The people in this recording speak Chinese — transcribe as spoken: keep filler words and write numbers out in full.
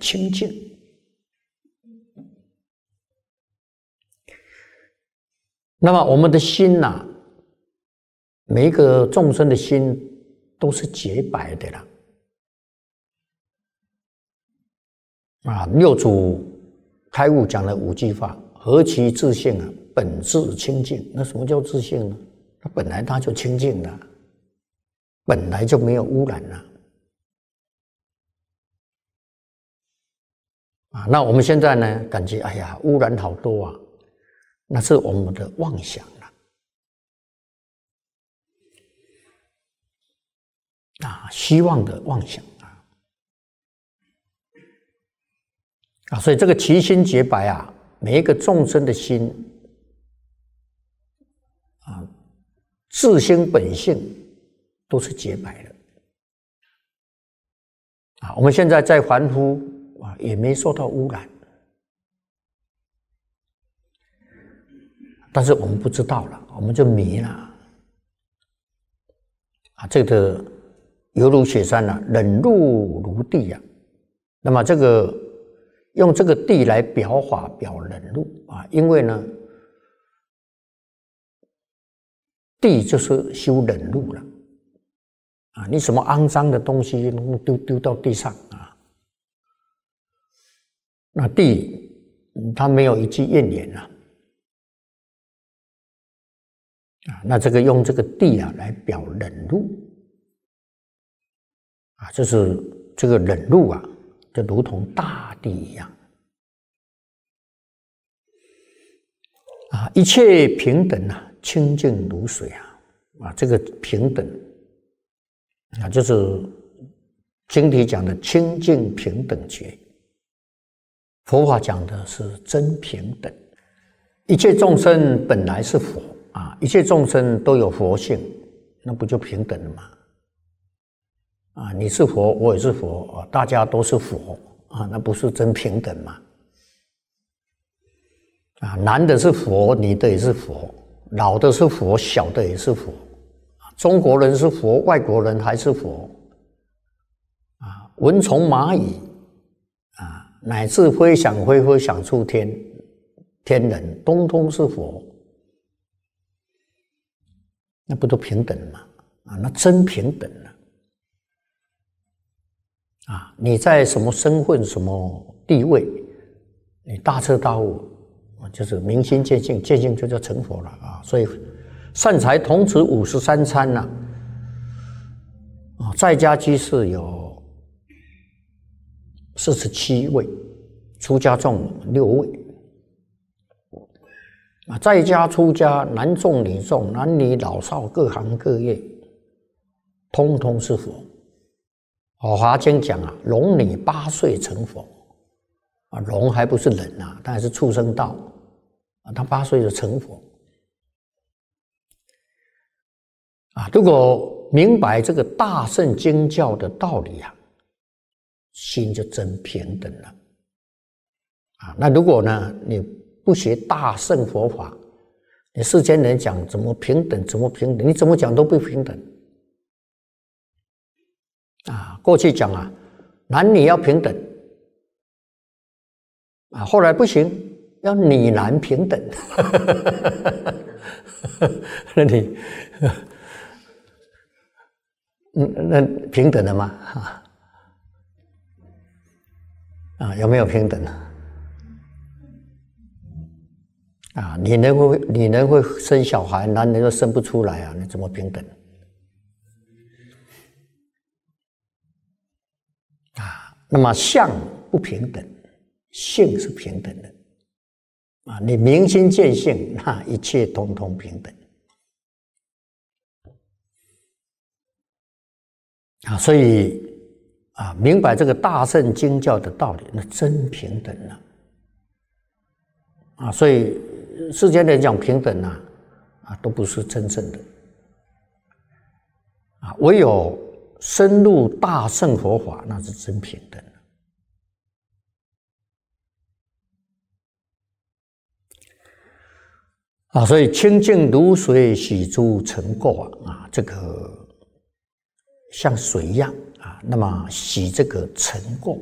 清净。那么我们的心呐、啊，每一个众生的心都是洁白的啦。啊，六祖开悟讲了五句话：何其自性啊，本自清净。那什么叫自性呢？它本来它就清净的，本来就没有污染了。啊，那我们现在呢，感觉哎呀，污染好多啊，那是我们的妄想了。啊，希望的妄想啊，啊，所以这个其心洁白啊，每一个众生的心啊，自性本性都是洁白的。啊，我们现在在凡夫啊，也没受到污染，但是我们不知道了，我们就迷了。啊，这个犹如雪山啊，冷露如地啊。那么这个用这个地来表法表冷露啊，因为呢，地就是修冷露了啊。你什么肮脏的东西丢丢到地上啊，那地它没有一句怨言啊。啊，那这个用这个地啊来表冷露啊，就是这个冷露啊，就如同大地一样啊，一切平等啊，清净如水啊啊，这个平等啊，就是经题讲的清净平等觉，佛法讲的是真平等，一切众生本来是佛。啊，一切众生都有佛性，那不就平等了吗？啊，你是佛，我也是佛，大家都是佛啊，那不是真平等吗？啊，男的是佛，女的也是佛，老的是佛，小的也是佛，中国人是佛，外国人还是佛，啊，蚊虫蚂蚁啊，乃至飞翔飞飞翔出天，天人通通是佛。那不都平等吗？啊，那真平等了啊！你在什么身份、什么地位，你大彻大悟，就是明心见性，见性就叫成佛了啊！所以善财童子五十三参呐，啊，在家居士有四十七位，出家众六位。啊，在家出家，男众女众，男女老少，各行各业，通通是佛。《华经》讲啊，龙女八岁成佛，啊，龙还不是人啊，他还是畜生道，啊，他八岁就成佛。啊，如果明白这个大乘经教的道理啊，心就真平等了。啊，那如果呢，你不学大乘佛法，你世间人讲怎么平等，怎么平等，你怎么讲都不平等啊！过去讲啊，男女要平等啊，后来不行，要女男平等。那你，嗯，那平等了吗？啊，啊，有没有平等啊？啊，女人会女人会生小孩，男人又生不出来啊，你怎么平等？啊，那么相不平等，性是平等的。啊，你明心见性，那一切通通平等。啊，所以啊，明白这个大乘经教的道理，那真平等了。啊，所以世间人讲平等啊，啊，都不是真正的。啊，唯有深入大乘佛法，那是真平等。啊，所以清净如水，洗诸尘垢啊，啊，这个像水一样啊，那么洗这个尘垢